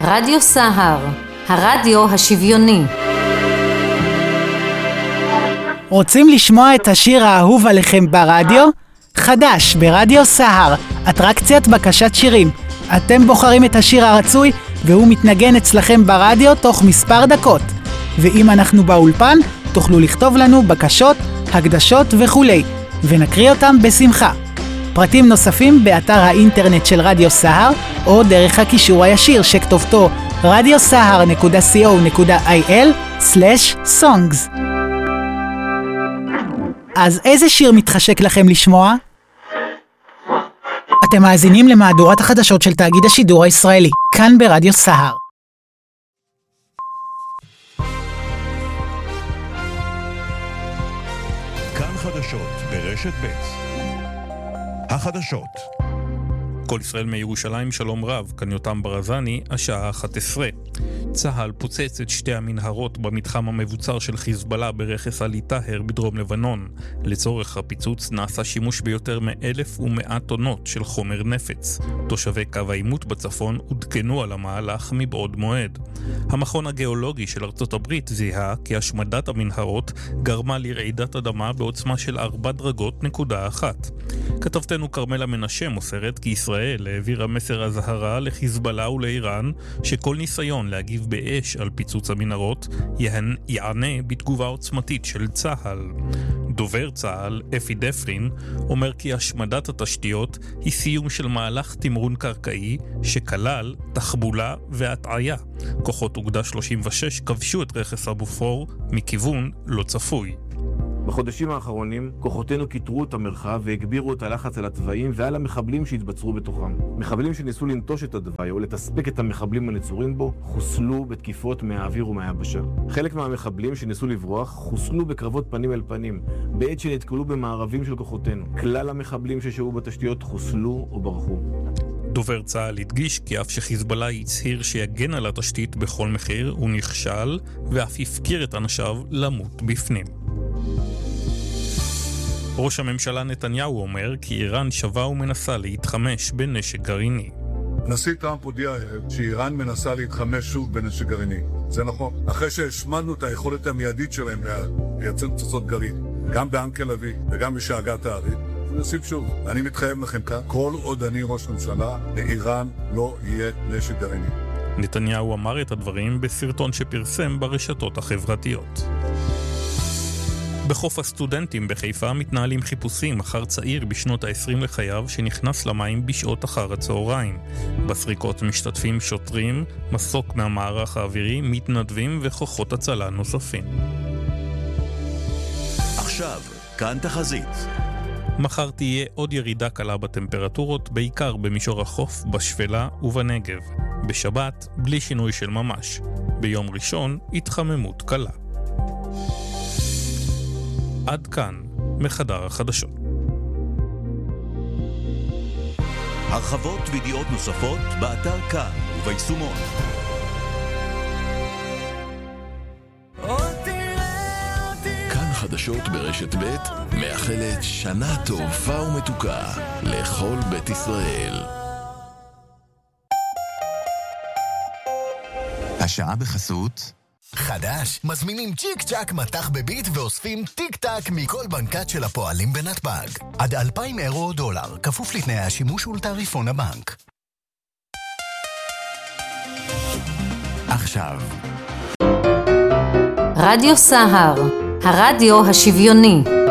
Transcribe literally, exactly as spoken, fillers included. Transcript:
רדיו סהר, הרדיו השוויוני. רוצים לשמוע את השיר האהוב עליכם ברדיו? חדש ברדיו סהר, אטרקציית בקשת שירים. אתם בוחרים את השיר הרצוי והוא מתנגן אצלכם ברדיו תוך מספר דקות. ואם אנחנו באולפן, תוכלו לכתוב לנו בקשות, הקדשות וכולי, ונקריא אותם בשמחה. פרטים נוספים באתר האינטרנט של רדיו סהר, או דרך הקישור הישיר שכתובתו רדיו סהר נקודה סי או נקודה איי אל סלש סונגס. אז איזה שיר מתחשק לכם לשמוע? אתם מאזינים למהדורת החדשות של תאגיד השידור הישראלי, כאן ברדיו סהר. כאן חדשות ברשת ב'. החדשות. כל ישראל מירושלים, שלום רב, כאן יותם ברזני, השעה אחת עשרה. צהל פוצץ את שתי המנהרות במתחם המבוצר של חיזבאללה ברכס עלי טהר בדרום לבנון. לצורך הפיצוץ נעשה שימוש ביותר מאלף ומאה טונות של חומר נפץ. תושבי קו העימות בצפון עודכנו על המהלך מבעוד מועד. המכון הגיאולוגי של ארצות הברית זיהה כי השמדת המנהרות גרמה לרעידת אדמה בעוצמה של ארבע דרגות נקודה אחת. כתבתנו קרמלה מנשה מוסרת כי ישראל העבירה מסר הזהרה לחיזבאללה ולאיראן שכל ניסיון להגיב באש על פיצוץ המנהרות יענה בתגובה עוצמתית של צהל. דובר צהל, אפי דפרין, אומר כי השמדת התשתיות היא סיום של מהלך תמרון קרקעי שכלל תחבולה והטעיה. כוחות אוגדה שלושים ושש כבשו את רכס אבו פור מכיוון לא צפוי. בחודשים האחרונים, כוחותינו קיטרו את המרחב והגבירו את הלחץ על התוואים ועל המחבלים שהתבצרו בתוכם. מחבלים שניסו לנטוש את התוואי או לתספק את המחבלים הנצורים בו, חוסלו בתקיפות מהאוויר ומהיבשה. חלק מהמחבלים שניסו לברוח, חוסלו בקרבות פנים אל פנים, בעת שנתקלו במערבים של כוחותינו. כלל המחבלים ששהו בתשתיות חוסלו או ברחו. דובר צהל הדגיש כי אף שחיזבאללה הצהיר שיגן על התשתית בכל מחיר, הוא נכשל ואף הפקיר את אנשיו למות בפנים. ראש הממשלה נתניהו אומר כי איראן שווה ומנסה להתחמש בנשק גרעיני. נשיא טראמפ הודיע שאיראן מנסה להתחמש שוב בנשק גרעיני. זה נכון. אחרי שהשמדנו את היכולת המיידית שלהם לייצר פצצות גרעין, גם באנקל אבי וגם בשאגת הארית, נוסיף שוב. אני מתחייב לכם כאן, כל עוד אני ראש ממשלה, לאיראן לא יהיה נשק גרעיני. נתניהו אמר את הדברים בסרטון שפרסם ברשתות החברתיות. בחוף הסטודנטים בחיפה מתנהלים חיפושים אחר צעיר בשנות ה-עשרים לחייו שנכנס למים בשעות אחר הצהריים. בסריקות משתתפים שוטרים, מסוק מהמערך האווירי, מתנדבים וכוחות הצלה נוספים. עכשיו, כאן תחזית. מחר תהיה עוד ירידה קלה בטמפרטורות, בעיקר במישור החוף, בשפלה ובנגב. בשבת, בלי שינוי של ממש. ביום ראשון, התחממות קלה. עד כאן, מחדר החדשות. הרחבות וידיעות נוספות באתר כאן וביישומון. כאן חדשות ברשת ב' מאחלת שנה טובה ומתוקה לכל בית ישראל. השעה בחסות חדש, מזמינים צ'יק צ'ק מתח בביט ואוספים טיק טק מכל בנקת של הפועלים בנתב"ג. עד אלפיים אירו או דולר, כפוף לתנאי השימוש ולתעריפון הבנק. עכשיו רדיו סהר, הרדיו השוויוני.